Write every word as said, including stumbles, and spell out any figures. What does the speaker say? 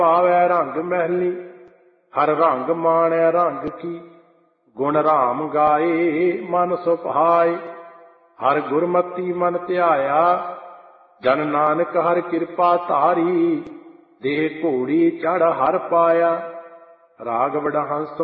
ਪਾਵੈ ਰੰਗ ਮਹਿਲੀ, ਹਰ ਰੰਗ ਮਾਣੈ ਰੰਗ ਕੀ। ਗੁਣ ਰਾਮ ਗਾਏ ਮਨ ਸੁਭਾਏ, ਹਰ ਗੁਰਮਤੀ ਮਨ ਧਿਆਇਆ। ਜਨ ਨਾਨਕ ਹਰ ਕਿਰਪਾ ਧਾਰੀ, ਦੇਹ ਘੋੜੀ ਚੜ੍ਹ ਹਰ ਪਾਇਆ। ਰਾਗ ਵਡਹੰਸ